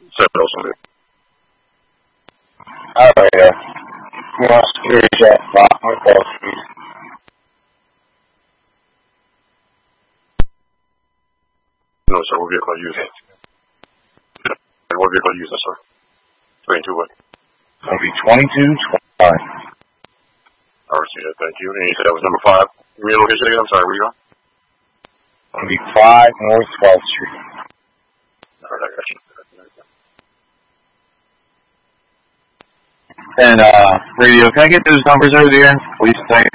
707. Alright, Cross Street, Cross Street. No, sir, what vehicle are you using? What vehicle are you using, sir? 22 what? It'll be 2225. I received that, thank you. And you said that was number 5. Give me a location again, I'm sorry, where you going? It'll be 5 North 12th Street. Alright, I got you. And, radio, can I get those numbers over there? Please, thank